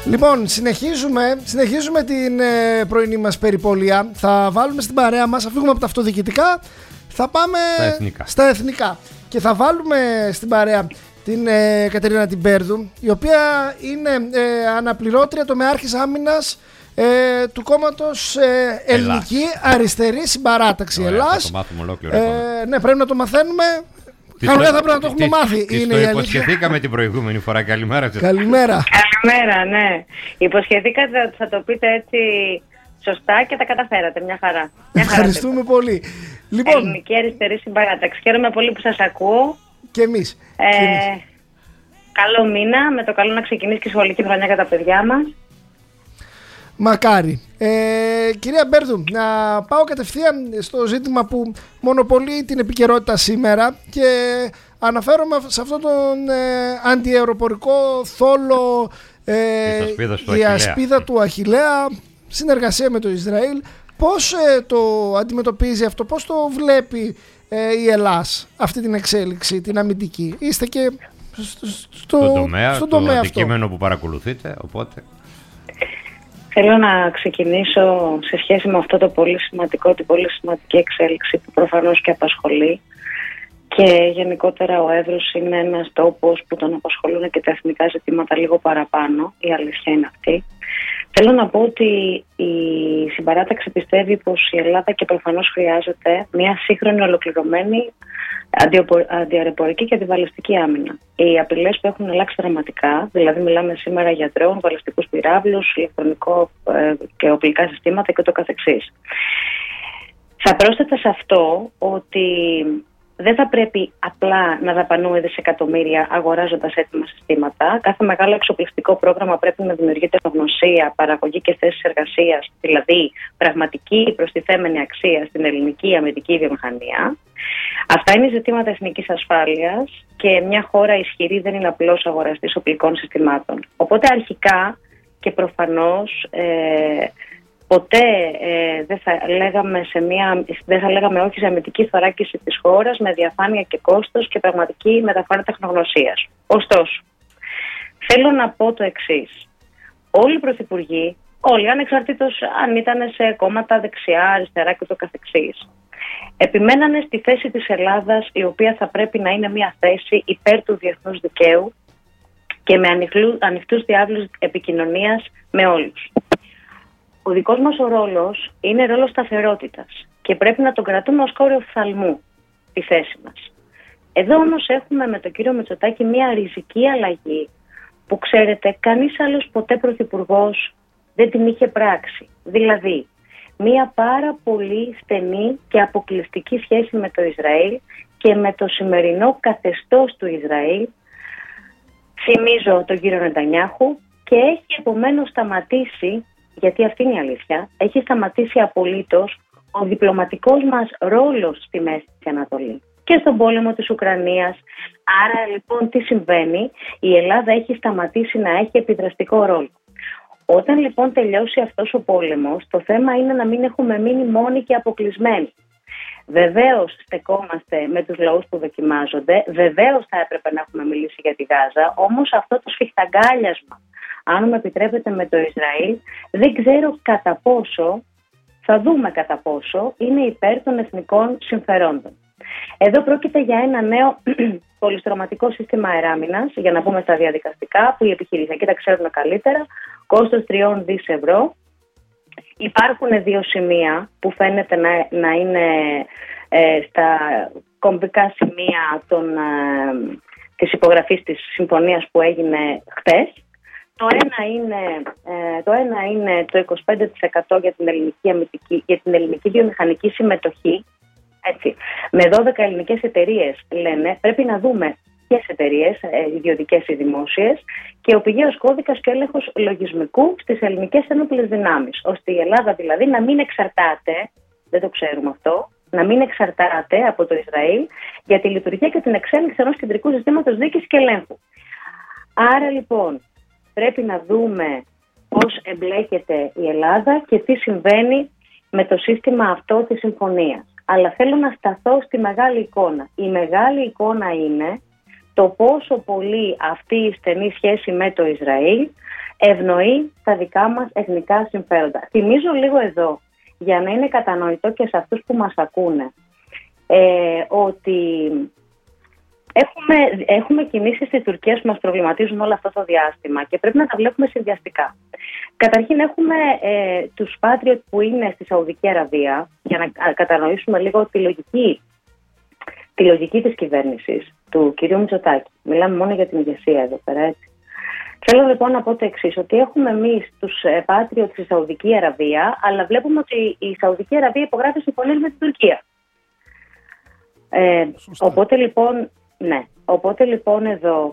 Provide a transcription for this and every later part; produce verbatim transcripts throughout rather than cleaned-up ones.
Λοιπόν, συνεχίζουμε, συνεχίζουμε την ε, πρωινή μας περιπολία. Θα βάλουμε στην παρέα μας, θα φύγουμε από τα αυτοδιοικητικά, θα πάμε στα εθνικά. στα εθνικά. Και θα βάλουμε στην παρέα την ε, Κατερίνα την Μπέρδου, η οποία είναι ε, αναπληρώτρια τομεάρχης άμυνας ε, του κόμματος ε, Ελληνική Αριστερή Συμπαράταξη. Ωραία, Ελλάς. Θα το μάθουμε ολόκληρο. Ε, ναι, πρέπει να το μαθαίνουμε. Κανονικά θα πρέπει να το έχουμε τι, μάθει. Τι είναι το η υποσχεθήκαμε την προηγούμενη φορά. Καλημέρα. Καλημέρα. Καλημέρα, ναι. Υποσχεθήκατε ότι θα το πείτε έτσι σωστά και τα καταφέρατε. Μια χαρά. Μια Ευχαριστούμε χαρά, πολύ. Λοιπόν, Ελληνική Αριστερή Συμπαράταξη. Χαίρομαι πολύ που σας ακούω. Και εμείς. Ε, και εμείς. Καλό μήνα. Με το καλό να ξεκινήσει και η σχολική χρονιά για τα παιδιά μας. Μακάρι. Ε, κυρία Μπέρδου, να πάω κατευθείαν στο ζήτημα που μονοπολεί την επικαιρότητα σήμερα και αναφέρομαι σε αυτόν τον ε, αντιαεροπορικό θόλο, ε, η ασπίδα του Αχιλλέα, συνεργασία με το Ισραήλ. Πώς ε, το αντιμετωπίζει αυτό, πώς το βλέπει ε, η Ελλάς αυτή την εξέλιξη, την αμυντική? Είστε και στο, στο, στον τομέα, στον το τομέα αντικείμενο αυτό που παρακολουθείτε, οπότε... Θέλω να ξεκινήσω σε σχέση με αυτό το πολύ σημαντικό, την πολύ σημαντική εξέλιξη που προφανώς και απασχολεί, και γενικότερα ο Εύρος είναι ένας τόπος που τον απασχολούν και τα εθνικά ζητήματα λίγο παραπάνω, η αλήθεια είναι αυτή. Θέλω να πω ότι η συμπαράταξη πιστεύει πως η Ελλάδα και προφανώς χρειάζεται μια σύγχρονη, ολοκληρωμένη αντιαεροπορική και αντιβαλιστική άμυνα. Οι απειλές που έχουν αλλάξει δραματικά, δηλαδή μιλάμε σήμερα για ντρόουν, βαλιστικούς πυράβλους, ηλεκτρονικό ε, και οπλικά συστήματα και το καθεξής. Θα πρόσθετα σε αυτό ότι δεν θα πρέπει απλά να δαπανούμε δισεκατομμύρια αγοράζοντας έτοιμα συστήματα. Κάθε μεγάλο εξοπλιστικό πρόγραμμα πρέπει να δημιουργεί τεχνογνωσία, παραγωγή και θέσεις εργασίας, δηλαδή πραγματική προστιθέμενη αξία στην ελληνική αμυντική βιομηχανία. Αυτά είναι ζητήματα εθνικής ασφάλειας και μια χώρα ισχυρή δεν είναι απλώς αγοραστής οπλικών συστημάτων. Οπότε αρχικά και προφανώς ε, ποτέ ε, δεν, θα λέγαμε σε μια, δεν θα λέγαμε όχι σε αμυντική θωράκιση της χώρας με διαφάνεια και κόστος και πραγματική μεταφορά τεχνογνωσίας. Ωστόσο, θέλω να πω το εξής. Όλοι οι πρωθυπουργοί, όλοι ανεξαρτήτως αν ήταν σε κόμματα δεξιά, αριστερά και το καθεξής, επιμένανε στη θέση της Ελλάδας, η οποία θα πρέπει να είναι μια θέση υπέρ του διεθνούς δικαίου και με ανοιχτούς διάβλους επικοινωνίας με όλους. Ο δικός μας ο ρόλος είναι ρόλος σταθερότητας και πρέπει να τον κρατούμε ως κόριο φθαλμού τη θέση μας. Εδώ όμως έχουμε με τον κύριο Μητσοτάκη μια ριζική αλλαγή που, ξέρετε, κανείς άλλος ποτέ πρωθυπουργός δεν την είχε πράξει. Δηλαδή, μια πάρα πολύ στενή και αποκλειστική σχέση με το Ισραήλ και με το σημερινό καθεστώς του Ισραήλ, θυμίζω τον κύριο Νετανιάχου, και έχει επομένως σταματήσει, γιατί αυτή είναι η αλήθεια, έχει σταματήσει απολύτως ο διπλωματικός μας ρόλος στη Μέση Ανατολή και στον πόλεμο της Ουκρανίας. Άρα λοιπόν τι συμβαίνει? Η Ελλάδα έχει σταματήσει να έχει επιδραστικό ρόλο. Όταν λοιπόν τελειώσει αυτός ο πόλεμος, το θέμα είναι να μην έχουμε μείνει μόνοι και αποκλεισμένοι. Βεβαίως στεκόμαστε με τους λαούς που δοκιμάζονται, βεβαίως θα έπρεπε να έχουμε μιλήσει για τη Γάζα, όμως αυτό το σφιχταγκάλιασμα, αν μου επιτρέπετε, με το Ισραήλ, δεν ξέρω κατά πόσο, θα δούμε κατά πόσο, είναι υπέρ των εθνικών συμφερόντων. Εδώ πρόκειται για ένα νέο πολυστρωματικό σύστημα αεράμινας, για να πούμε στα διαδικαστικά, που οι επιχειρησιακοί τα ξέρουν καλύτερα, κόστος τριών δισεκατομμυρίων ευρώ. Υπάρχουν δύο σημεία που φαίνεται να, να είναι ε, στα κομβικά σημεία των, ε, της υπογραφής της συμφωνίας που έγινε χτες. Το ένα είναι, ε, το, ένα είναι το είκοσι πέντε τοις εκατό για την ελληνική, αμυντική, για την ελληνική βιομηχανική συμμετοχή. Έτσι. Με δώδεκα ελληνικές εταιρείες, λένε, πρέπει να δούμε ποιες εταιρείες, ιδιωτικές ή δημόσιες, και ο πηγαίος κώδικας και έλεγχος λογισμικού στις ελληνικές ενόπλες δυνάμεις, ώστε η Ελλάδα δηλαδή να μην εξαρτάται, δεν το ξέρουμε αυτό, να μην εξαρτάται από το Ισραήλ για τη λειτουργία και την εξέλιξη ενός κεντρικού συστήματος δίκης και ελέγχου. Άρα λοιπόν πρέπει να δούμε πώς εμπλέκεται η Ελλάδα και τι συμβαίνει με το σύστημα αυτό της συμφωνίας. Αλλά θέλω να σταθώ στη μεγάλη εικόνα. Η μεγάλη εικόνα είναι το πόσο πολύ αυτή η στενή σχέση με το Ισραήλ ευνοεί τα δικά μας εθνικά συμφέροντα. Θυμίζω λίγο εδώ, για να είναι κατανοητό και σε αυτούς που μας ακούνε, ε, ότι έχουμε, έχουμε κινήσεις της Τουρκίας που μας προβληματίζουν όλο αυτό το διάστημα και πρέπει να τα βλέπουμε συνδυαστικά. Καταρχήν έχουμε ε, τους Patriot που είναι στη Σαουδική Αραβία, για να κατανοήσουμε λίγο τη λογική, τη λογική της κυβέρνησης του κυρίου Μητσοτάκη. Μιλάμε μόνο για την ηγεσία εδώ πέρα, έτσι. Θέλω λοιπόν να πω το εξής, ότι έχουμε εμείς τους Patriot στη Σαουδική Αραβία, αλλά βλέπουμε ότι η Σαουδική Αραβία υπογράφει συμφωνίες με την Τουρκία. Ε, οπότε λοιπόν, ναι, οπότε λοιπόν εδώ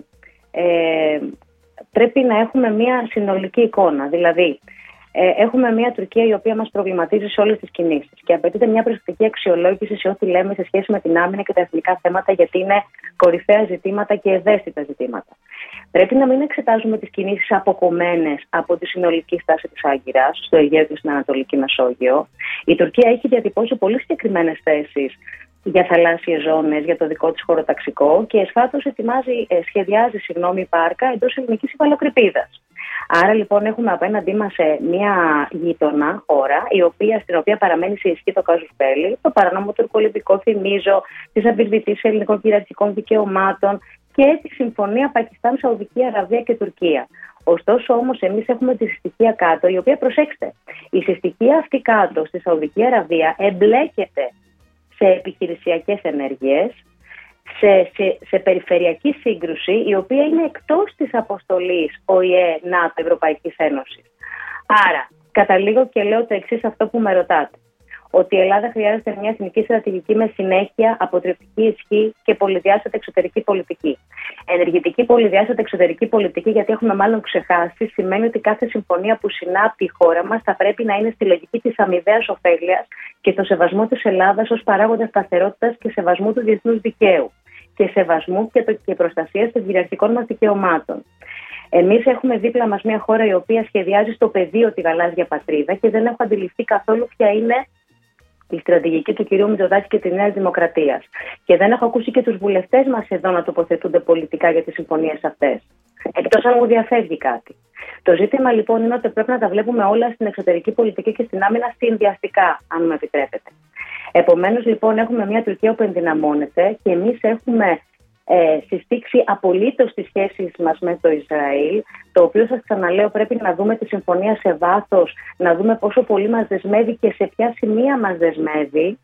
ε, πρέπει να έχουμε μια συνολική εικόνα. Δηλαδή, ε, έχουμε μια Τουρκία η οποία μας προβληματίζει σε όλες τις κινήσεις και απαιτείται μια προσεκτική αξιολόγηση σε ό,τι λέμε σε σχέση με την άμυνα και τα εθνικά θέματα, γιατί είναι κορυφαία ζητήματα και ευαίσθητα ζητήματα. Πρέπει να μην εξετάζουμε τις κινήσεις αποκομμένες από τη συνολική στάση της Άγκυρας στο Αιγαίο και στην Ανατολική Μεσόγειο. Η Τουρκία έχει διατυπώσει πολύ συγκεκριμένες θέσεις για θαλάσσιες ζώνες, για το δικό της χωροταξικό και εσχάτως ετοιμάζει, σχεδιάζει συγγνώμη, πάρκα εντός ελληνικής υφαλοκρηπίδας. Άρα λοιπόν έχουμε απέναντί μας μια γείτονα χώρα, η οποία, στην οποία παραμένει σε ισχύ το casus belli, το παρανόμο τουρκολιμπικό, θυμίζω, τις αμφισβητήσεις ελληνικών κυριαρχικών δικαιωμάτων και τη συμφωνία Πακιστάν, Σαουδική Αραβία και Τουρκία. Ωστόσο όμως εμείς έχουμε τη συστοιχία κάτω, η οποία, προσέξτε, η συστοιχία αυτή κάτω στη Σαουδική Αραβία εμπλέκεται σε επιχειρησιακές ενέργειες, σε, σε, σε περιφερειακή σύγκρουση, η οποία είναι εκτός της αποστολής ΟΗΕ, ΝΑΤΟ, Ευρωπαϊκής Ένωσης. Άρα, καταλήγω και λέω το εξής αυτό που με ρωτάτε. Ότι η Ελλάδα χρειάζεται μια εθνική στρατηγική με συνέχεια, αποτρεπτική ισχύ και πολυδιάστατη εξωτερική πολιτική. Ενεργητική πολυδιάστατη εξωτερική πολιτική, γιατί έχουμε μάλλον ξεχάσει, σημαίνει ότι κάθε συμφωνία που συνάπτει η χώρα μας θα πρέπει να είναι στη λογική της αμοιβαίας ωφέλειας και στο σεβασμό της Ελλάδας ως παράγοντα σταθερότητας και σεβασμού του διεθνούς δικαίου και σεβασμού και, το, και προστασίας των κυριαρχικών μας δικαιωμάτων. Εμείς έχουμε δίπλα μας μια χώρα η οποία σχεδιάζει στο πεδίο τη γαλάζια πατρίδα και δεν έχω αντιληφθεί καθόλου ποια είναι η στρατηγική του κυρίου Μητσοτάκη και της Νέας Δημοκρατίας. Και δεν έχω ακούσει και τους βουλευτές μας εδώ να τοποθετούνται πολιτικά για τις συμφωνίες αυτές. Εκτός αν μου διαφεύγει κάτι. Το ζήτημα λοιπόν είναι ότι πρέπει να τα βλέπουμε όλα στην εξωτερική πολιτική και στην άμυνα συνδυαστικά, αν μου επιτρέπετε. Επομένως λοιπόν έχουμε μια Τουρκία που ενδυναμώνεται και εμείς έχουμε ε, συστήξει απολύτως τις σχέσεις μας με το Ισραήλ, το οποίο σας ξαναλέω πρέπει να δούμε τη συμφωνία σε βάθος, να δούμε πόσο πολύ μας δεσμεύει και σε ποια σημεία μας δεσμεύει,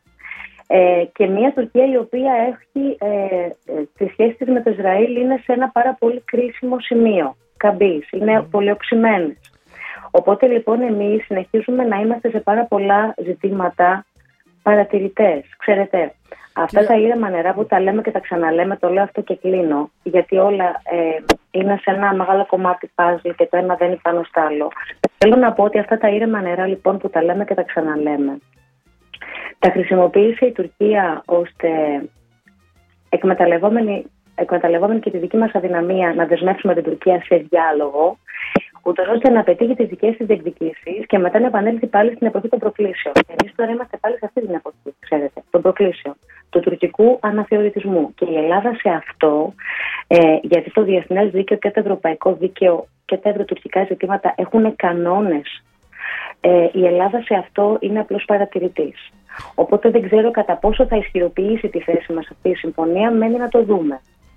ε, και μια Τουρκία η οποία έχει ε, ε, τις σχέσεις της με το Ισραήλ είναι σε ένα πάρα πολύ κρίσιμο σημείο καμπής, είναι mm. πολύ οξυμένες. Οπότε λοιπόν εμείς συνεχίζουμε να είμαστε σε πάρα πολλά ζητήματα παρατηρητές. Ξέρετε, αυτά yeah. τα ήρεμα νερά που τα λέμε και τα ξαναλέμε, το λέω αυτό και κλείνω, γιατί όλα ε, είναι σε ένα μεγάλο κομμάτι παζλ και το ένα δεν είναι πάνω στο άλλο. Θέλω να πω ότι αυτά τα ήρεμα νερά λοιπόν που τα λέμε και τα ξαναλέμε, τα χρησιμοποίησε η Τουρκία ώστε εκμεταλλευόμενη, εκμεταλλευόμενη και τη δική μας αδυναμία να δεσμεύσουμε την Τουρκία σε διάλογο, ούτως ώστε να πετύχει τις δικές της διεκδικήσεις και μετά να επανέλθει πάλι στην εποχή των προκλήσεων. Εμείς τώρα είμαστε πάλι σε αυτή την εποχή, ξέρετε, των προκλήσεων, του τουρκικού αναθεωρητισμού. Και η Ελλάδα σε αυτό, ε, γιατί το διεθνές δίκαιο και το ευρωπαϊκό δίκαιο και τα ευρωτουρκικά ζητήματα έχουν κανόνες, ε, η Ελλάδα σε αυτό είναι απλώς παρατηρητής. Οπότε δεν ξέρω κατά πόσο θα ισχυροποιήσει τη θέση μας αυτή η συμφωνία, μένει να το δούμε.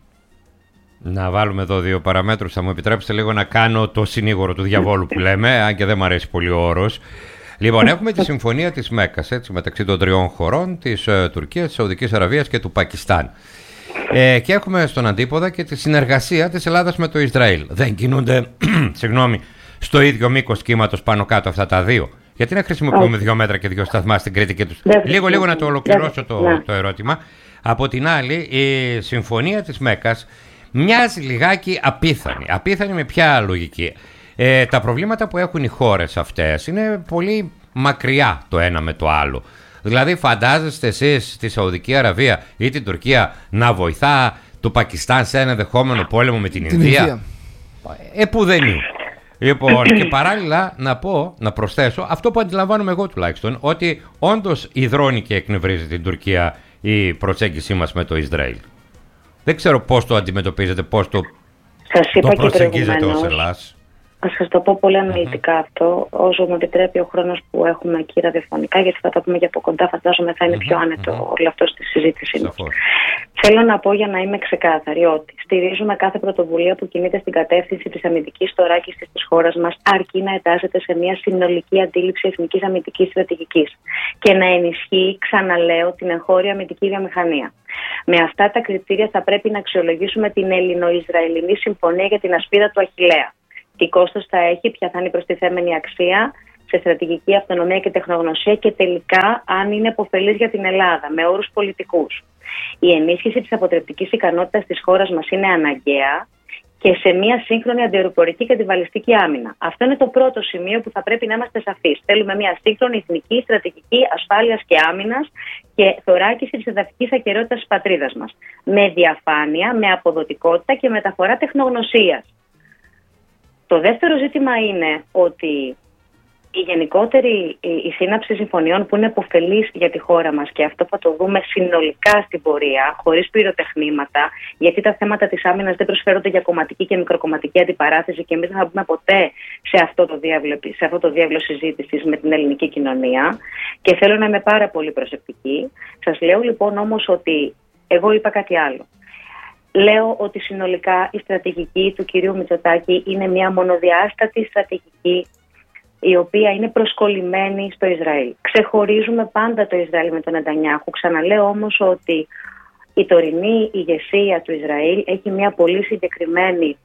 Να βάλουμε εδώ δύο παραμέτρους. Θα μου επιτρέψετε λίγο να κάνω το συνήγορο του διαβόλου που λέμε, αν και δεν μου αρέσει πολύ ο όρος. Λοιπόν, έχουμε τη συμφωνία της Μέκκας, έτσι, μεταξύ των τριών χωρών, της ε, Τουρκίας, της Σαουδικής Αραβίας και του Πακιστάν. Ε, και έχουμε στον αντίποδα και τη συνεργασία της Ελλάδας με το Ισραήλ. Δεν κινούνται, συγγνώμη, στο ίδιο μήκος κύματος πάνω κάτω αυτά τα δύο. Γιατί να χρησιμοποιούμε δύο μέτρα και δύο σταθμά στην Κρήτη και τους... Λίγο, λίγο να το ολοκληρώσω το, το ερώτημα. Από την άλλη, η συμφωνία της Μέκκας μοιάζει λιγάκι απίθανη. Απίθανη με ποια λογική? Ε, τα προβλήματα που έχουν οι χώρες αυτές είναι πολύ μακριά το ένα με το άλλο. Δηλαδή φαντάζεστε εσείς τη Σαουδική Αραβία ή την Τουρκία να βοηθά το Πακιστάν σε ένα ενδεχόμενο πόλεμο με την, την Ινδία? Ινδία. Ε, που δεν είναι. Λοιπόν, και παράλληλα να πω, να προσθέσω αυτό που αντιλαμβάνομαι εγώ τουλάχιστον, ότι όντως υδρώνει και εκνευρίζει την Τουρκία η προσέγγιση μας με το Ισραήλ. Δεν ξέρω πώς το αντιμετωπίζετε, πώς το, σας είπα το και προσεγγίζετε ως Ελλάς. Θα σας το πω πολύ αναλυτικά mm-hmm. αυτό, όσο μου επιτρέπει ο χρόνος που έχουμε εκεί ραδιοφωνικά, γιατί θα το πούμε και από κοντά, φαντάζομαι θα είναι mm-hmm. πιο άνετο mm-hmm. όλο αυτό στη συζήτησή μας. Θέλω να πω, για να είμαι ξεκάθαρη, ότι στηρίζουμε κάθε πρωτοβουλία που κινείται στην κατεύθυνση της αμυντικής θωράκισης της χώρας μας, αρκεί να εντάσσεται σε μια συνολική αντίληψη εθνικής αμυντικής στρατηγικής και να ενισχύει, ξαναλέω, την εγχώρια αμυντική βιομηχανία. Με αυτά τα κριτήρια θα πρέπει να αξιολογήσουμε την Ελληνο-Ισραηλινή συμφωνία για την ασπίδα του Αχιλλέα. Τι κόστος θα έχει, ποια θα είναι η προστιθέμενη αξία σε στρατηγική αυτονομία και τεχνογνωσία και τελικά αν είναι επωφελής για την Ελλάδα, με όρους πολιτικούς. Η ενίσχυση της αποτρεπτικής ικανότητας της χώρας μας είναι αναγκαία και σε μια σύγχρονη αντιαεροπορική και αντιβαλιστική άμυνα. Αυτό είναι το πρώτο σημείο που θα πρέπει να είμαστε σαφείς. Θέλουμε μια σύγχρονη εθνική στρατηγική ασφάλειας και άμυνας και θωράκιση της εδαφικής ακεραιότητας της πατρίδας μας. Με διαφάνεια, με αποδοτικότητα και μεταφορά τεχνογνωσίας. Το δεύτερο ζήτημα είναι ότι η γενικότερη η σύναψη συμφωνιών που είναι επωφελής για τη χώρα μας, και αυτό θα το δούμε συνολικά στην πορεία, χωρίς πυροτεχνήματα, γιατί τα θέματα της άμυνας δεν προσφέρονται για κομματική και μικροκομματική αντιπαράθεση και εμείς δεν θα μπούμε ποτέ σε αυτό το διάβλο, σε αυτό το διάβλο συζήτησης με την ελληνική κοινωνία και θέλω να είμαι πάρα πολύ προσεκτική. Σας λέω λοιπόν όμως ότι εγώ είπα κάτι άλλο. Λέω ότι συνολικά η στρατηγική του κυρίου Μητσοτάκη είναι μια μονοδιάστατη στρατηγική η οποία είναι προσκολλημένη στο Ισραήλ. Ξεχωρίζουμε πάντα το Ισραήλ με τον Νετανιάχου. Ξαναλέω όμως ότι η τωρινή ηγεσία του Ισραήλ έχει μια πολύ συγκεκριμένη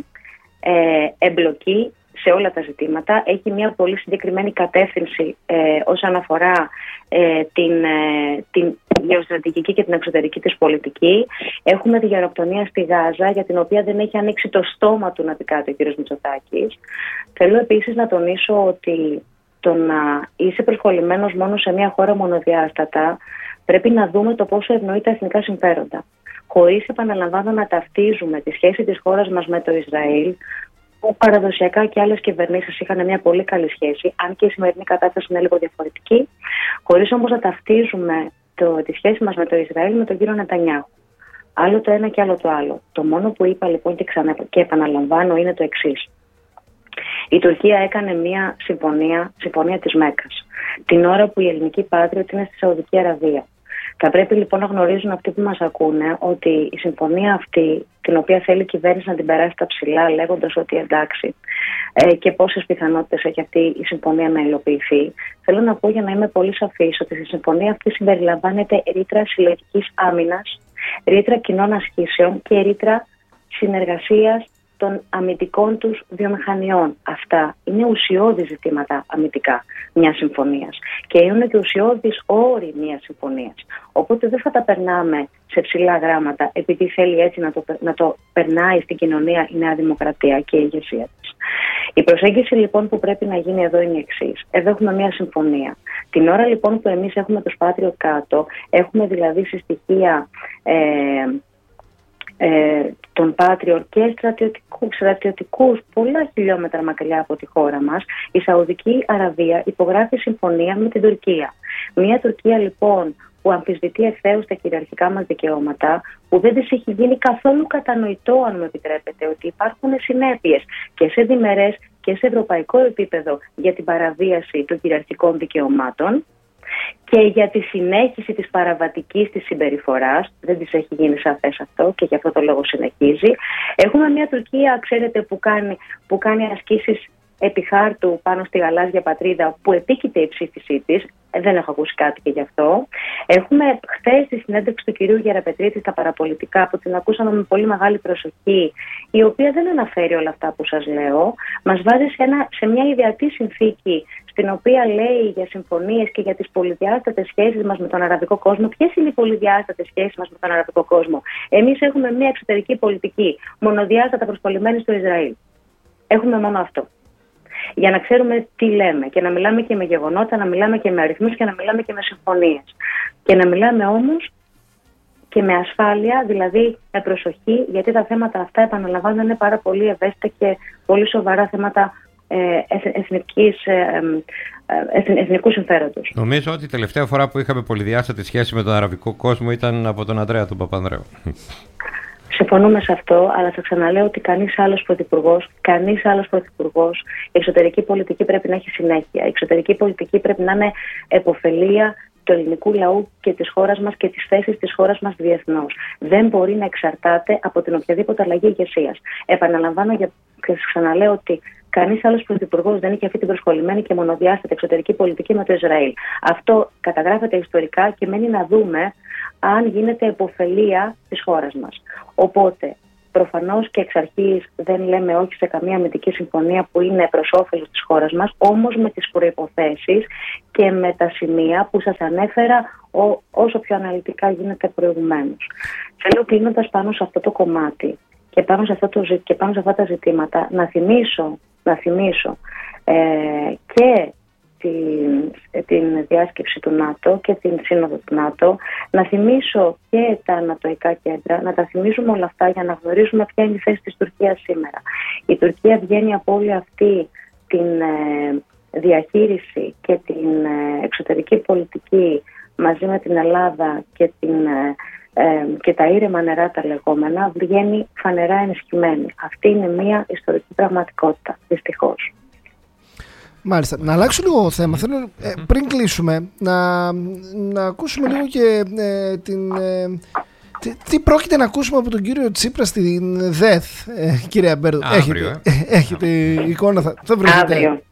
ε, εμπλοκή σε όλα τα ζητήματα. Έχει μια πολύ συγκεκριμένη κατεύθυνση ε, όσον αφορά ε, την, ε, την γεωστρατηγική και την εξωτερική της πολιτική. Έχουμε τη γεροκτονία στη Γάζα, για την οποία δεν έχει ανοίξει το στόμα του να πει κάτι ο κ. Μητσοτάκης. Θέλω επίσης να τονίσω ότι το να είσαι προσχολημένος μόνο σε μια χώρα μονοδιάστατα πρέπει να δούμε το πόσο ευνοεί τα εθνικά συμφέροντα. Χωρίς, επαναλαμβάνω, να ταυτίζουμε τη σχέση της χώρας μας με το Ισραήλ, που παραδοσιακά και άλλες κυβερνήσεις είχαν μια πολύ καλή σχέση, αν και η σημερινή κατάσταση είναι λίγο διαφορετική, χωρίς όμως να ταυτίζουμε το, τη σχέση μας με το Ισραήλ με τον κύριο Νετανιάχου. Άλλο το ένα και άλλο το άλλο. Το μόνο που είπα λοιπόν και, ξανα, και επαναλαμβάνω είναι το εξής. Η Τουρκία έκανε μια συμφωνία, συμφωνία της Μέκκας, την ώρα που η ελληνική Patriot είναι στη Σαουδική Αραβία. Θα πρέπει λοιπόν να γνωρίζουν αυτοί που μας ακούνε ότι η συμφωνία αυτή, την οποία θέλει η κυβέρνηση να την περάσει στα ψηλά, λέγοντας ότι εντάξει, ε, και πόσες πιθανότητες έχει αυτή η συμφωνία να υλοποιηθεί, θέλω να πω, για να είμαι πολύ σαφής, ότι στη συμφωνία αυτή συμπεριλαμβάνεται ρήτρα συλλογικής άμυνας, ρήτρα κοινών ασκήσεων και ρήτρα συνεργασίας των αμυντικών τους βιομηχανιών. Αυτά είναι ουσιώδη ζητήματα αμυντικά μιας συμφωνίας και είναι και ουσιώδης όροι μιας συμφωνίας. Οπότε δεν θα τα περνάμε σε ψηλά γράμματα επειδή θέλει έτσι να το, να το περνάει στην κοινωνία η Νέα Δημοκρατία και η ηγεσία της. Η προσέγγιση λοιπόν που πρέπει να γίνει εδώ είναι η εξής. Εδώ έχουμε μια συμφωνία. Την ώρα λοιπόν που εμείς έχουμε τους Patriot κάτω, έχουμε δηλαδή σε στοιχεία ε, Ε, των Patriot και στρατιωτικούς, στρατιωτικούς πολλά χιλιόμετρα μακριά από τη χώρα μας, η Σαουδική Αραβία υπογράφει συμφωνία με την Τουρκία. Μια Τουρκία λοιπόν που αμφισβητεί ευθέως τα κυριαρχικά μας δικαιώματα, που δεν της έχει γίνει καθόλου κατανοητό, αν μου επιτρέπετε, ότι υπάρχουν συνέπειες και σε διμερές και σε ευρωπαϊκό επίπεδο για την παραβίαση των κυριαρχικών δικαιωμάτων και για τη συνέχιση της παραβατικής της συμπεριφοράς, δεν της έχει γίνει σαφές αυτό και γι' αυτό το λόγο συνεχίζει. Έχουμε μια Τουρκία, ξέρετε, που κάνει, που κάνει ασκήσεις επί χάρτου πάνω στη γαλάζια πατρίδα, που επίκειται η ψήφισή της. Δεν έχω ακούσει κάτι και γι' αυτό. Έχουμε χθες τη συνέντευξη του κυρίου Γεραπετρίτη στα παραπολιτικά, που την ακούσαμε με πολύ μεγάλη προσοχή, η οποία δεν αναφέρει όλα αυτά που σας λέω. Μας βάζει σε, ένα, σε μια ιδεατή συνθήκη, στην οποία λέει για συμφωνίες και για τις πολυδιάστατες σχέσεις μας με τον αραβικό κόσμο. Ποιες είναι οι πολυδιάστατες σχέσεις μας με τον αραβικό κόσμο? Εμείς έχουμε μια εξωτερική πολιτική μονοδιάστατα προσκολλημένη στο Ισραήλ. Έχουμε μόνο αυτό. Για να ξέρουμε τι λέμε και να μιλάμε και με γεγονότα, να μιλάμε και με αριθμούς και να μιλάμε και με συμφωνίες. Και να μιλάμε όμως και με ασφάλεια, δηλαδή με προσοχή, γιατί τα θέματα αυτά, επαναλαμβάνω, είναι πάρα πολύ ευαίσθητα και πολύ σοβαρά θέματα εθνικής, εθνικού συμφέροντος. Νομίζω ότι η τελευταία φορά που είχαμε πολυδιάστατη σχέση με τον αραβικό κόσμο ήταν από τον Ανδρέα τον Παπανδρέου. Συμφωνούμε σε αυτό, αλλά θα ξαναλέω ότι κανείς άλλος πρωθυπουργός, κανείς άλλος πρωθυπουργός, η εξωτερική πολιτική πρέπει να έχει συνέχεια. Η εξωτερική πολιτική πρέπει να είναι επωφελία του ελληνικού λαού και της χώρας μας και της θέσης της χώρας μας διεθνώς. Δεν μπορεί να εξαρτάται από την οποιαδήποτε αλλαγή ηγεσίας. Επαναλαμβάνω και σας ξαναλέω ότι κανείς άλλος πρωθυπουργός δεν είχε αυτή την προσκολλημένη και μονοδιάστατη εξωτερική πολιτική με το Ισραήλ. Αυτό καταγράφεται ιστορικά και μένει να δούμε αν γίνεται επωφελία της χώρας μας. Οπότε, προφανώς και εξ αρχής δεν λέμε όχι σε καμία αμυντική συμφωνία που είναι προς όφελος της χώρας μας, όμως με τις προϋποθέσεις και με τα σημεία που σας ανέφερα ό, όσο πιο αναλυτικά γίνεται προηγουμένως. Θέλω, κλείνοντας πάνω σε αυτό το κομμάτι και πάνω σε, αυτό το, και πάνω σε αυτά τα ζητήματα, να θυμίσω, να θυμίσω ε, και Την, την διάσκεψη του ΝΑΤΟ και την σύνοδο του ΝΑΤΟ, να θυμίσω και τα νατοϊκά κέντρα, να τα θυμίζουμε όλα αυτά για να γνωρίζουμε ποια είναι η θέση της Τουρκίας σήμερα. Η Τουρκία βγαίνει από όλη αυτή την ε, διαχείριση και την ε, εξωτερική πολιτική μαζί με την Ελλάδα και, την, ε, ε, και τα ήρεμα νερά τα λεγόμενα, βγαίνει φανερά ενισχυμένη. Αυτή είναι μια ιστορική πραγματικότητα, δυστυχώς. Μάλιστα. Να αλλάξω λίγο θέμα. Θέλω ε, πριν κλείσουμε να, να ακούσουμε λίγο και ε, την... Ε, τι, τι πρόκειται να ακούσουμε από τον κύριο Τσίπρα στην ΔΕΘ, ε, κυρία Μπέρδου. Αύριο. Έχετε, ε. έχετε εικόνα, θα, θα βρεθείτε. Αύριο.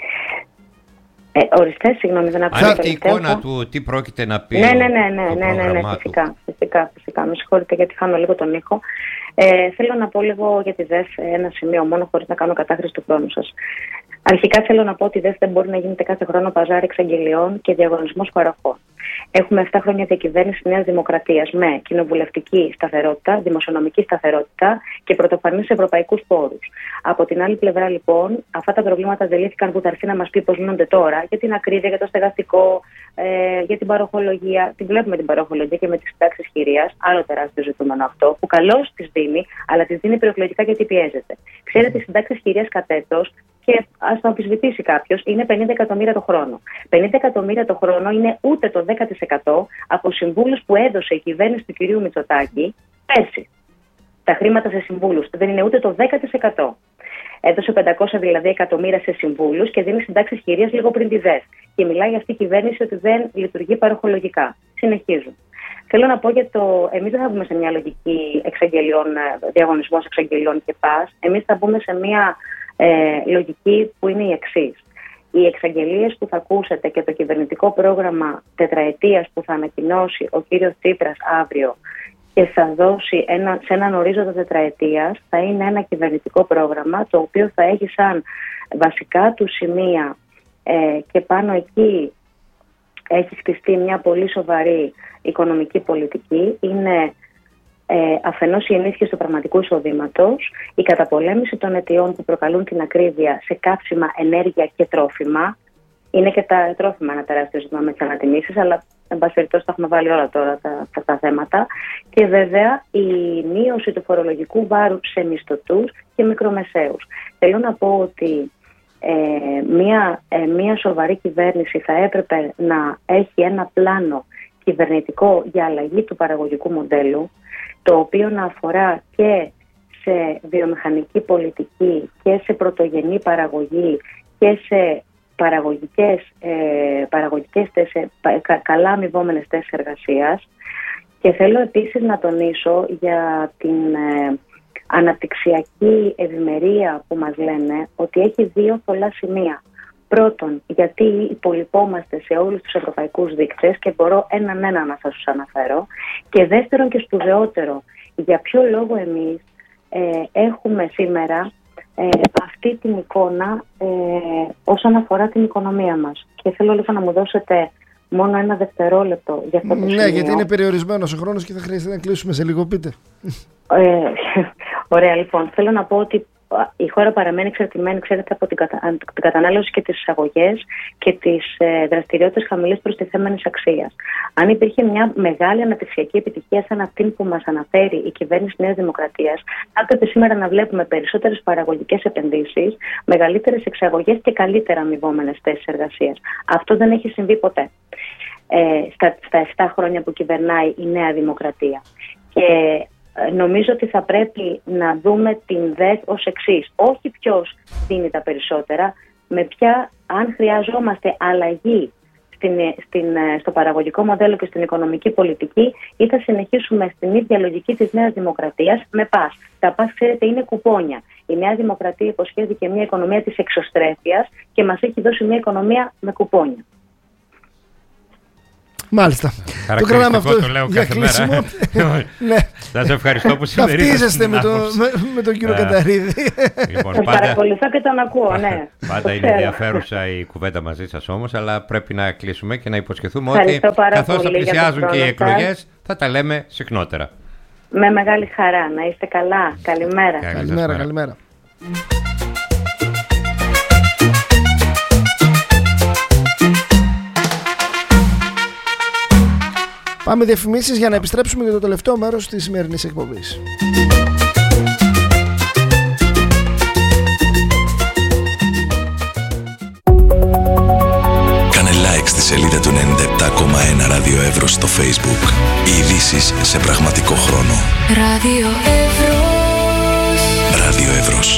Ε, οριστές, συγγνώμη, δεν άκουσα. Αν αυτή η εικόνα του τι πρόκειται να πει. Ναι, ναι, ναι, ναι, ναι, ναι, ναι, φυσικά, φυσικά, φυσικά. Με συγχωρείτε γιατί χάνω λίγο τον ήχο. Ε, θέλω να πω λίγο για τη ΔΕΘ ένα σημείο μόνο, χωρίς να κάνω κατάχρηση του χρόνου σας. Αρχικά θέλω να πω ότι δεν μπορεί να γίνεται κάθε χρόνο παζάρι εξαγγελιών και διαγωνισμός παροχών. Έχουμε επτά χρόνια διακυβέρνηση Νέας Δημοκρατίας με κοινοβουλευτική σταθερότητα, δημοσιονομική σταθερότητα και πρωτοφανείς ευρωπαϊκούς πόρους. Από την άλλη πλευρά, λοιπόν, αυτά τα προβλήματα δεν λύθηκαν που θα έρθει να μας πει πώς λύνονται τώρα, για την ακρίβεια, για το στεγαστικό, ε, για την παροχολογία. Την βλέπουμε την παροχολογία και με τις συντάξεις χειρίας, άλλο τεράστιο ζητούμενο αυτό, που καλώς τις δίνει, αλλά τις δίνει προεκλογικά γιατί πιέζεται. Ξέρετε, οι συντάξεις χειρίας κατ' έτος, και ας το αμφισβητήσει κάποιος, είναι πενήντα εκατομμύρια το χρόνο. πενήντα εκατομμύρια το χρόνο είναι ούτε το δέκα τοις εκατό από συμβούλους που έδωσε η κυβέρνηση του κυρίου Μητσοτάκη πέρσι. Τα χρήματα σε συμβούλους δεν είναι ούτε το δέκα τοις εκατό. Έδωσε πεντακόσια δηλαδή εκατομμύρια σε συμβούλους και δίνει συντάξεις χειρίας λίγο πριν τη ΔΕΘ. Και μιλάει αυτή η κυβέρνηση ότι δεν λειτουργεί παροχολογικά. Συνεχίζουν. Θέλω να πω για το. Εμείς δεν θα μπούμε σε μια λογική εξαγγελιών, διαγωνισμός εξαγγελιών και πας. Εμείς θα μπούμε σε μια Ε, λογική που είναι η εξής. Οι εξαγγελίες που θα ακούσετε και το κυβερνητικό πρόγραμμα τετραετίας που θα ανακοινώσει ο κύριος Τσίπρας αύριο και θα δώσει ένα, σε έναν ορίζοντα τετραετίας, θα είναι ένα κυβερνητικό πρόγραμμα το οποίο θα έχει σαν βασικά του σημεία ε, και πάνω εκεί έχει χτιστεί μια πολύ σοβαρή οικονομική πολιτική. Είναι Ε, αφενός η ενίσχυση του πραγματικού εισοδήματος, η καταπολέμηση των αιτιών που προκαλούν την ακρίβεια σε καύσιμα, ενέργεια και τρόφιμα. Είναι και τα τρόφιμα ένα τεράστιο ζήτημα με τις ανατιμήσεις, αλλά εν πάση περιπτώσει τα έχουμε βάλει όλα τώρα τα, τα, τα θέματα. Και βέβαια η μείωση του φορολογικού βάρου σε μισθωτούς και μικρομεσαίους. Θέλω να πω ότι ε, μια, ε, μια σοβαρή κυβέρνηση θα έπρεπε να έχει ένα πλάνο κυβερνητικό για αλλαγή του παραγωγικού μοντέλου, το οποίο να αφορά και σε βιομηχανική πολιτική και σε πρωτογενή παραγωγή και σε παραγωγικές, ε, παραγωγικές τέσσε, κα, καλά αμοιβόμενες θέσεις εργασίας. Και θέλω επίσης να τονίσω για την ε, αναπτυξιακή ευημερία που μας λένε ότι έχει δύο πολλά σημεία. Πρώτον, γιατί υπολοιπόμαστε σε όλους τους ευρωπαϊκούς δείκτες και μπορώ έναν ένα να σας τους αναφέρω. Και δεύτερον και σπουδαιότερο, για ποιο λόγο εμείς ε, έχουμε σήμερα ε, αυτή την εικόνα ε, όσον αφορά την οικονομία μας. Και θέλω λίγο να μου δώσετε μόνο ένα δευτερόλεπτο για αυτό το σημείο. Ναι, γιατί είναι περιορισμένος ο χρόνος και θα χρειαστεί να κλείσουμε σε λίγο, πείτε. Ε, ωραία, λοιπόν, θέλω να πω ότι η χώρα παραμένει εξαρτημένη, ξέρετε, από την, κατα... την κατανάλωση και τις εισαγωγές και τις ε, δραστηριότητες χαμηλής προστιθέμενης αξίας. Αν υπήρχε μια μεγάλη αναπτυξιακή επιτυχία σαν αυτή που μας αναφέρει η κυβέρνηση Νέας Δημοκρατίας, θα έπρεπε σήμερα να βλέπουμε περισσότερες παραγωγικές επενδύσεις, μεγαλύτερες εξαγωγές και καλύτερα αμοιβόμενες θέσεις εργασίας. Αυτό δεν έχει συμβεί ποτέ ε, στα, στα επτά χρόνια που κυβερνάει η Νέα Δημοκρατία. Και νομίζω ότι θα πρέπει να δούμε την ΔΕΘ ως εξής. Όχι ποιος δίνει τα περισσότερα, με ποια, αν χρειαζόμαστε αλλαγή στην, στην, στο παραγωγικό μοντέλο και στην οικονομική πολιτική, ή θα συνεχίσουμε στην ίδια λογική της Νέας Δημοκρατίας με πας. Τα πας, ξέρετε, είναι κουπόνια. Η Νέα Δημοκρατία υποσχέθηκε μια οικονομία της εξωστρέφειας και μας έχει δώσει μια οικονομία με κουπόνια. Μάλιστα. Το κρατάμε αυτό το λέω για κάθε κλείσιμο. μέρα. Ναι. Σας ευχαριστώ που συμμερίζεστε. Ταυτίζεστε με, το, με, με τον κύριο Καταρίδη. Λοιπόν, Σας πάντα, παρακολουθώ και τον ακούω, ναι. πάντα είναι ενδιαφέρουσα η κουβέντα μαζί σας όμως, αλλά πρέπει να κλείσουμε και να υποσχεθούμε ότι καθώς θα πλησιάζουν και οι εκλογές θα τα λέμε συχνότερα. Με μεγάλη χαρά. Να είστε καλά. Καλημέρα. Καλημέρα, καλημέρα. Πάμε διαφημίσεις για να επιστρέψουμε για το τελευταίο μέρος της σημερινής εκπομπής. Κάνε like στη σελίδα του ενενήντα επτά κόμμα ένα Ράδιο Εύρος στο Facebook. Οι ειδήσεις σε πραγματικό χρόνο. Ράδιο Εύρος. Ράδιο Εύρος.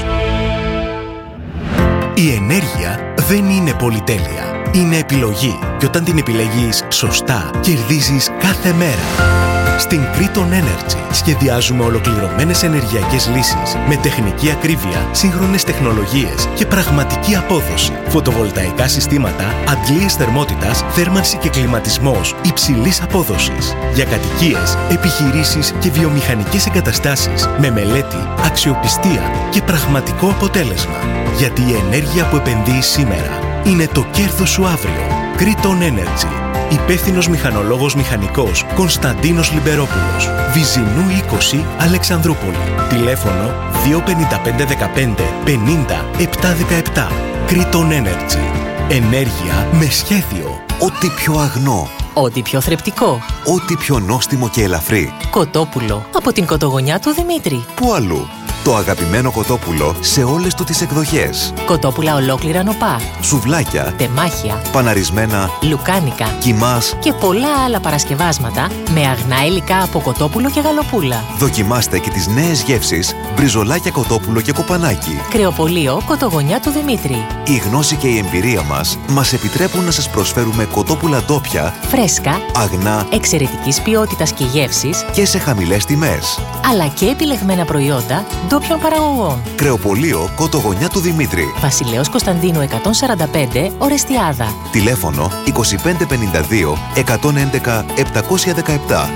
Η ενέργεια δεν είναι πολυτέλεια. Είναι επιλογή και όταν την επιλέγεις σωστά, κερδίζεις κάθε μέρα. Στην Kriton Energy σχεδιάζουμε ολοκληρωμένες ενεργειακές λύσεις με τεχνική ακρίβεια, σύγχρονες τεχνολογίες και πραγματική απόδοση. Φωτοβολταϊκά συστήματα, αντλίες θερμότητας, θέρμανση και κλιματισμός υψηλής απόδοσης. Για κατοικίες, επιχειρήσεις και βιομηχανικές εγκαταστάσεις με μελέτη, αξιοπιστία και πραγματικό αποτέλεσμα. Γιατί η ενέργεια που επενδύεις σήμερα είναι το κέρδος σου αύριο. Kriton Energy. Υπεύθυνος μηχανολόγος μηχανικός Κωνσταντίνος Λιμπερόπουλος. Βυζινού είκοσι, Αλεξανδρούπολη. Τηλέφωνο δύο πέντε πέντε δεκαπέντε πενήντα επτακόσια δεκαεπτά. Kriton Energy. Ενέργεια με σχέδιο. Ό,τι πιο αγνό. Ό,τι πιο θρεπτικό. Ό,τι πιο νόστιμο και ελαφρύ. Κοτόπουλο από την κοτογονιά του Δημήτρη. Πού αλλού? Το αγαπημένο κοτόπουλο σε όλες του τις εκδοχές. Κοτόπουλα ολόκληρα νοπά. Σουβλάκια. Τεμάχια. Παναρισμένα. Λουκάνικα. Κιμάς. Και πολλά άλλα παρασκευάσματα με αγνά υλικά από κοτόπουλο και γαλοπούλα. Δοκιμάστε και τις νέες γεύσεις μπριζολάκια κοτόπουλο και κοπανάκι. Κρεοπολείο κοτογονιά του Δημήτρη. Η γνώση και η εμπειρία μας μας επιτρέπουν να σας προσφέρουμε κοτόπουλα ντόπια, φρέσκα, αγνά, εξαιρετικής ποιότητας και γεύσης και σε χαμηλές τιμές. Αλλά και επιλεγμένα προϊόντα ντόπιων παραγωγών. Κρεοπολείο κοτογονιά του Δημήτρη. Βασιλέως Κωνσταντίνου εκατόν σαράντα πέντε, Ορεστιάδα. Τηλέφωνο είκοσι πέντε πενήντα δύο εκατόν έντεκα επτακόσια δεκαεπτά.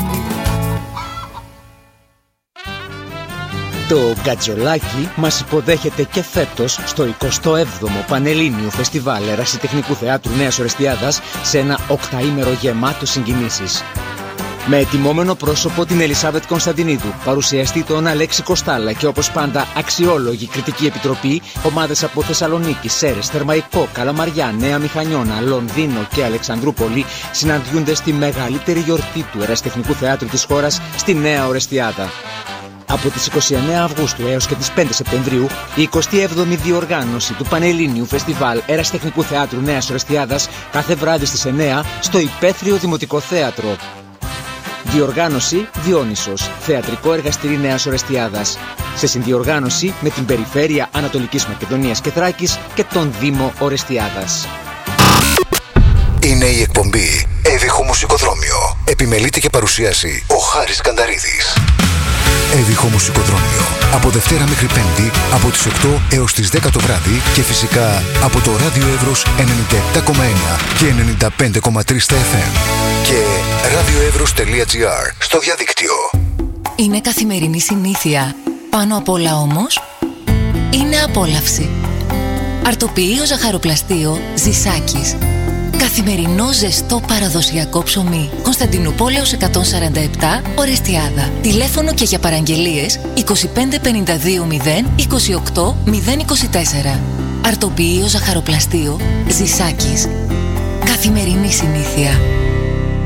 Το Γκατζολάκι μας υποδέχεται και φέτος στο εικοστό έβδομο Πανελλήνιο Φεστιβάλ Ερασιτεχνικού Θεάτρου Νέας Ορεστιάδας σε ένα οκταήμερο γεμάτο συγκινήσεις. Με ετοιμόμενο πρόσωπο την Ελισάβετ Κωνσταντινίδου, παρουσιαστή τον Αλέξη Κοστάλα και όπως πάντα αξιόλογη κριτική επιτροπή, ομάδες από Θεσσαλονίκη, Σέρες, Θερμαϊκό, Καλαμαριά, Νέα Μηχανιώνα, Λονδίνο και Αλεξανδρούπολη συναντιούνται στη μεγαλύτερη γιορτή του Ερασιτεχνικού Θεάτρου της χώρας, στη Νέα Ορεστιάδα. Από τις είκοσι εννέα Αυγούστου έως και τις πέντε Σεπτεμβρίου, η εικοστή έβδομη διοργάνωση του Πανελλήνιου Φεστιβάλ Ερασιτεχνικού Θεάτρου Νέας Ορεστιάδας κάθε βράδυ στις εννέα στο Υπαίθριο Δημοτικό Θέατρο. Διοργάνωση Διόνυσος, Θεατρικό Εργαστήρι Νέας Ορεστιάδας, σε συνδιοργάνωση με την Περιφέρεια Ανατολικής Μακεδονίας και Θράκης και τον Δήμο Ορεστιάδας. Είναι η εκπομπή Έβυχο Μουσικοδρόμιο. Επιμελείται και παρουσίαση ο Χάρης Κανταρίδης. Έβυχο Μουσικοδρόμιο. Από Δευτέρα μέχρι Πέμπτη, από τις οκτώ έως τις δέκα το βράδυ και φυσικά από το Ράδιο Εύρος ενενήντα επτά κόμμα ένα και ενενήντα πέντε κόμμα τρία στα εφ εμ και radioevros τελεία τζι άρ στο διαδίκτυο. Είναι καθημερινή συνήθεια. Πάνω απ' όλα όμως, είναι απόλαυση. Αρτοποιείο ζαχαροπλαστείο Ζησάκης. Καθημερινό ζεστό παραδοσιακό ψωμί. Κωνσταντινούπολεως εκατόν σαράντα επτά, Ορεστιάδα. Τηλέφωνο και για παραγγελίες είκοσι πέντε πενήντα δύο μηδέν είκοσι οκτώ μηδέν είκοσι τέσσερα. Αρτοποιείο ζαχαροπλαστείο Ζησάκης. Καθημερινή συνήθεια.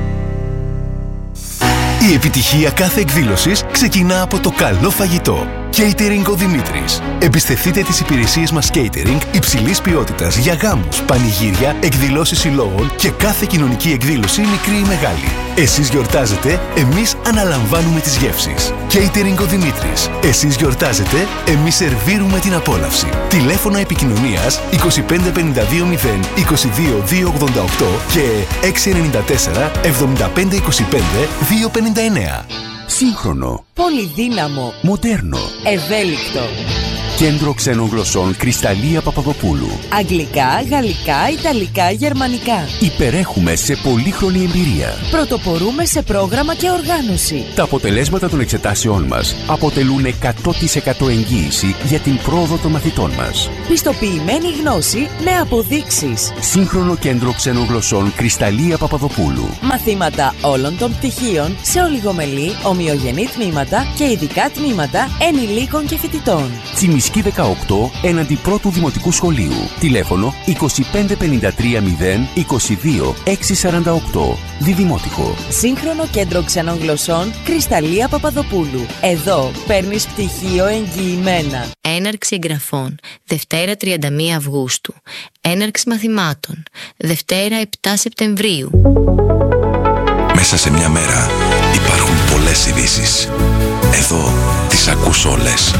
Η επιτυχία κάθε εκδήλωσης ξεκινά από το καλό φαγητό. Catering ο Δημήτρης. Εμπιστευτείτε τις υπηρεσίες μας catering υψηλής ποιότητας για γάμους, πανηγύρια, εκδηλώσεις συλλόγων και κάθε κοινωνική εκδήλωση μικρή ή μεγάλη. Εσείς γιορτάζετε, εμείς αναλαμβάνουμε τις γεύσεις. Catering ο Δημήτρης. Εσείς γιορτάζετε, εμείς σερβίρουμε την απόλαυση. Τηλέφωνα επικοινωνίας είκοσι πέντε πενήντα δύο μηδέν είκοσι δύο δύο ογδόντα οκτώ και έξι εννιά τέσσερα εβδομήντα πέντε είκοσι πέντε δύο πενήντα εννέα. Σύγχρονο. Πολυδύναμο. Μοντέρνο. Ευέλικτο. Κέντρο Ξένων Γλωσσών Κρυσταλλία Παπαδοπούλου. Αγγλικά, γαλλικά, ιταλικά, γερμανικά. Υπερέχουμε σε πολύχρονη εμπειρία. Πρωτοπορούμε σε πρόγραμμα και οργάνωση. Τα αποτελέσματα των εξετάσεων μας αποτελούν εκατό τοις εκατό εγγύηση για την πρόοδο των μαθητών μας. Πιστοποιημένη γνώση με αποδείξεις. Σύγχρονο Κέντρο Ξένων Γλωσσών Κρυσταλλία Παπαδοπούλου. Μαθήματα όλων των πτυχίων σε ολιγομελή, ομοιογενή τμήματα και ειδικά τμήματα ενηλίκων και φοιτητών. Τσιμισκή δεκαοκτώ έναντι πρώτου Δημοτικού Σχολείου. Τηλέφωνο είκοσι πέντε πενήντα τρία μηδέν είκοσι δύο έξι σαράντα οκτώ. Διδημότυχο. Σύγχρονο Κέντρο Ξένων Γλωσσών Κρυσταλλία Παπαδοπούλου. Εδώ παίρνεις πτυχίο εγγυημένα. Έναρξη εγγραφών Δευτέρα τριάντα μία Αυγούστου. Έναρξη μαθημάτων Δευτέρα επτά Σεπτεμβρίου. Μέσα σε μια μέρα υπάρχουν πολλές ειδήσεις. Εδώ τις ακούς όλες.